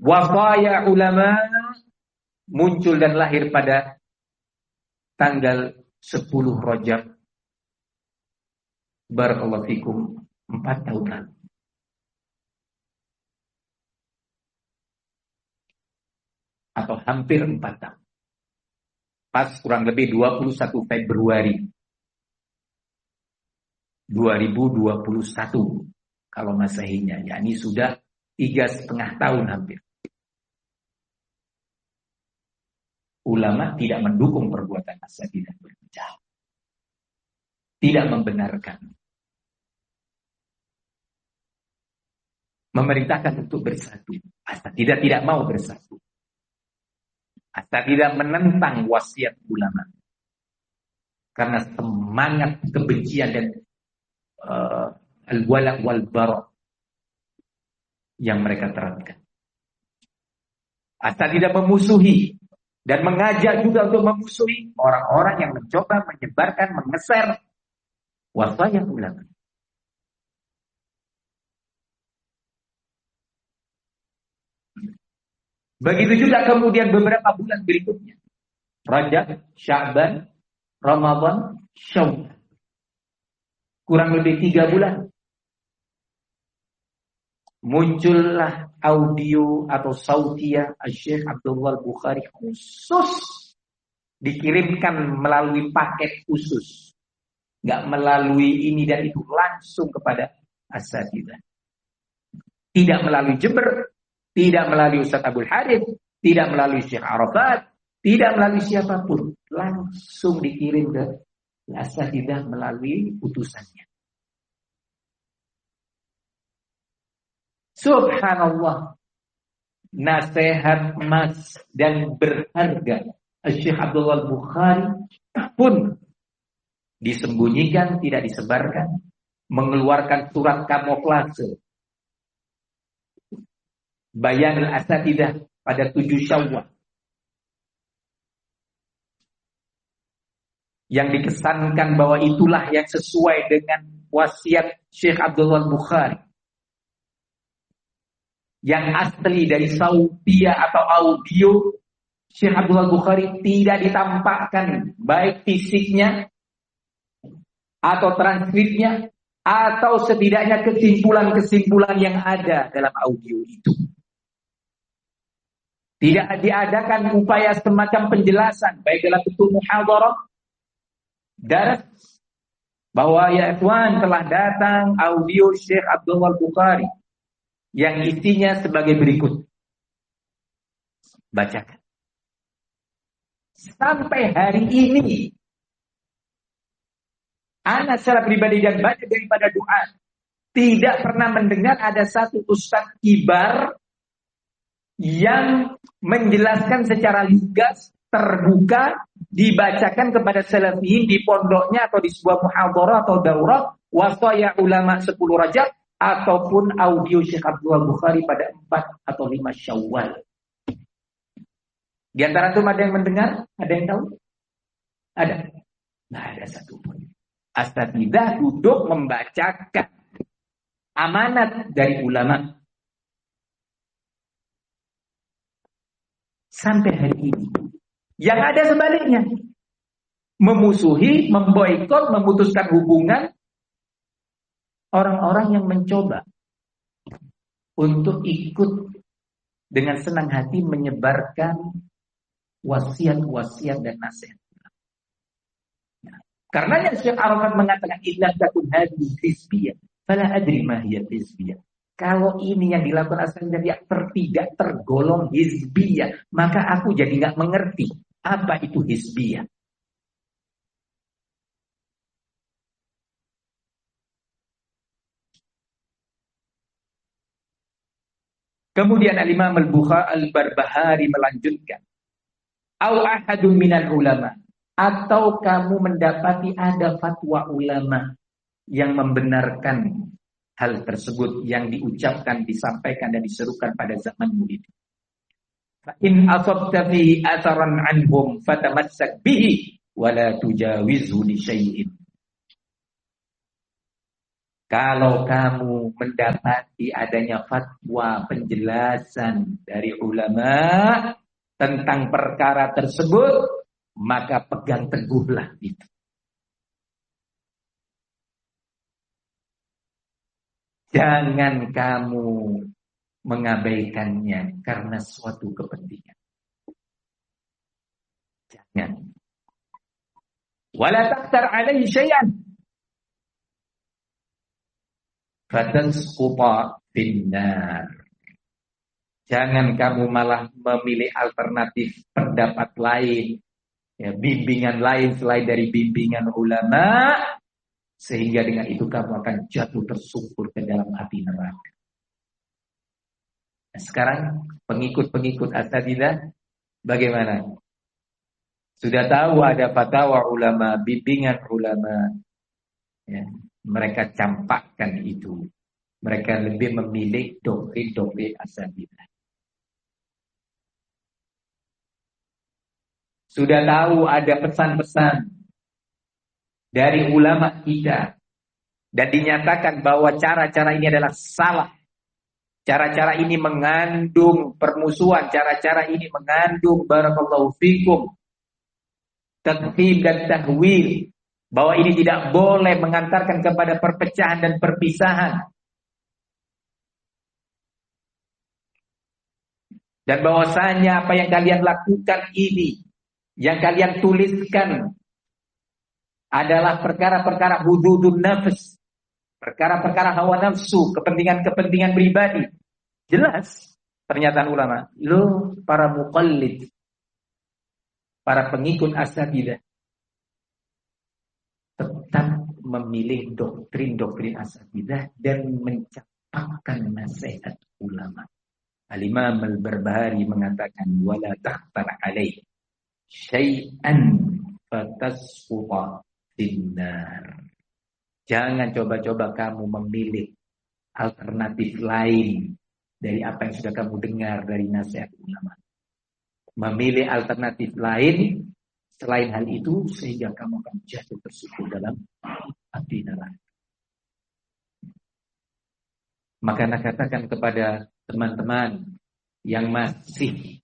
Wafaya ulama muncul dan lahir pada tanggal 10 Rajab. Barakallahu fikum, 4 tahun lalu. Atau hampir 4 tahun. Pas kurang lebih 21 Februari 2021 kalau Masehinya, yakni sudah 3,5 tahun hampir. Ulama tidak mendukung perbuatan asatidzah berpecah, tidak membenarkan, memerintahkan untuk bersatu. Asatidzah tidak mau bersatu. Asatidzah menentang wasiat ulama karena semangat kebencian dan al-wala wal bara yang mereka terapkan. Asatidzah memusuhi dan mengajak juga untuk memusuhi orang-orang yang mencoba menyebarkan, mengeser wasiat ulama. Begitu juga kemudian beberapa bulan berikutnya. Rajab, Sya'ban, Ramadan, Syawal. Kurang lebih 3 bulan. Muncullah audio atau sautiyah Syekh Abdullah Bukhari khusus, dikirimkan melalui paket khusus, nggak melalui ini dan itu, langsung kepada asatidzah. Tidak melalui Jember, tidak melalui Ustaz Abdul Harith, tidak melalui Syekh Arafat, tidak melalui siapapun, langsung dikirim ke asatidzah melalui utusannya. Subhanallah, nasihat emas dan berharga Syekh Abdullah Bukhari pun disembunyikan, tidak disebarkan, mengeluarkan surat kamuflase Bayanul Asatidzah pada 7 Syawal yang dikesankan bahwa itulah yang sesuai dengan wasiat Syekh Abdullah Bukhari, yang asli dari sautiyah atau audio Syekh Abdullah Bukhari tidak ditampakkan, baik fisiknya atau transkripnya atau setidaknya kesimpulan-kesimpulan yang ada dalam audio itu. Tidak diadakan upaya semacam penjelasan baik dalam bentuk muhadharah, daras, bahwa ya ikhwan telah datang audio Syekh Abdullah Bukhari yang isinya sebagai berikut. Bacakan. Sampai hari ini, ana secara pribadi dan banyak daripada doa, tidak pernah mendengar ada satu ustadz kibar yang menjelaskan secara lugas, terbuka, dibacakan kepada salafiyin di pondoknya atau di sebuah muhadharah atau daurah, wasaya ulama 10 Rajab, ataupun audio Syekh Abdullah Bukhari pada 4 atau 5 Syawal. Di antara itu ada yang mendengar? Ada yang tahu? Ada? Tidak ada satupun. Asatidzah duduk membacakan amanat dari ulama. Sampai hari ini. Yang ada sebaliknya. Memusuhi, memboikot, memutuskan hubungan orang-orang yang mencoba untuk ikut dengan senang hati menyebarkan wasiat-wasiat dan nasihat. Karenanya Syekh Arafat mengatakan illa takun hadhihi hizbiyah, fala adri ma hiya hizbiyah. Kalau ini yang dilakukan asal jadi tidak tergolong hizbiyah, maka aku jadi nggak mengerti apa itu hizbiyah. Kemudian Al-Imam Al-Barbahari melanjutkan, au ahadun minal ulama, atau kamu mendapati ada fatwa ulama yang membenarkan hal tersebut yang diucapkan, disampaikan dan diserukan pada zaman itu. Fa in asabta fi atharan anhum fatamassak bihi wa la tujawizhu li syai'in. Kalau kamu mendapati adanya fatwa penjelasan dari ulama tentang perkara tersebut, maka pegang teguhlah itu. Jangan kamu mengabaikannya karena suatu kepentingan. Jangan. Wala taqtar alaihi syai'an fatasquta finnar. Jangan kamu malah memilih alternatif pendapat lain, ya, bimbingan lain selain dari bimbingan ulama, sehingga dengan itu kamu akan jatuh tersungkur ke dalam api neraka. Nah, sekarang pengikut-pengikut asatidzah bagaimana? Sudah tahu ada fatwa ulama, bimbingan ulama, ya, mereka campakkan itu. Mereka lebih memilih doktrin-doktrin asatidzah. Sudah tahu ada pesan-pesan dari ulama kita dan dinyatakan bahwa cara-cara ini adalah salah. Cara-cara ini mengandung permusuhan, cara-cara ini mengandung barakallahu fikum takfir dan tahwil, bahwa ini tidak boleh mengantarkan kepada perpecahan dan perpisahan. Dan bahwasanya apa yang kalian lakukan ini, yang kalian tuliskan adalah perkara-perkara hududun nafs, perkara-perkara hawa nafsu, kepentingan-kepentingan pribadi. Jelas pernyataan ulama. Lo para muqallid, para pengikut asatidzah, tetap memilih doktrin-doktrin asatidzah dan mencampakkan nasihat ulama. Al-Imam Al-Barbahari mengatakan wala tahtar alaih syai'an fatasquta finnar. Jangan coba-coba kamu memilih alternatif lain dari apa yang sudah kamu dengar dari nasihat ulama. Memilih alternatif lain selain hal itu sehingga kamu akan jatuh tersungkur dalam api neraka. Maka nak katakan kepada teman-teman yang masih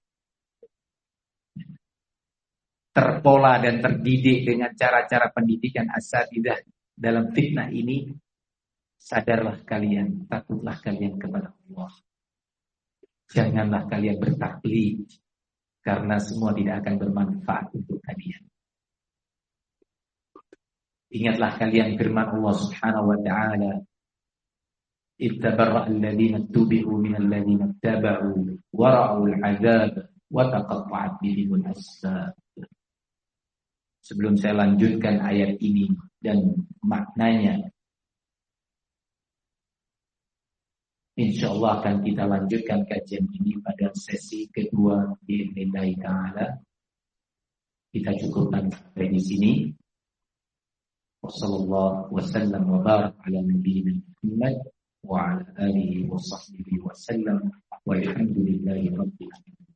terpola dan terdidik dengan cara-cara pendidikan asatidzah dalam fitnah ini, sadarlah kalian, takutlah kalian kepada Allah. Janganlah kalian bertaklid, karena semua tidak akan bermanfaat untuk kalian. Ingatlah kalian firman Allah Subhanahu wa ta'ala, ittabarra alladhina tubi'u minal ladhina taba'u wa ra'ul 'adzab wa taqatta'at bihimul asbab. Sebelum saya lanjutkan ayat ini dan maknanya, insyaallah akan kita lanjutkan kajian ini pada sesi kedua bi'idznillah ta'ala. Kita cukupkan sampai di sini. Wassallallahu wasallam wa barak ala nabiyyina Muhammad wa ala alihi wa sahbihi wa sallam walhamdulillahi rabbil alamin.